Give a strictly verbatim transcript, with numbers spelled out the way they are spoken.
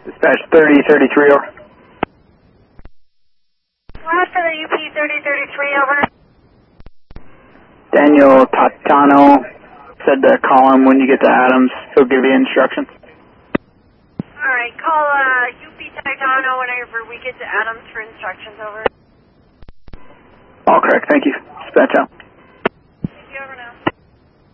Dispatch thirty thirty-three, over. Last for the U P thirty thirty-three, over. Daniel Tatano said to call him when you get to Adams. He'll give you instructions. Alright, call uh, U P Titano whenever we get to Adams for instructions, over. All correct, thank you. Dispatch out. Thank you, over now.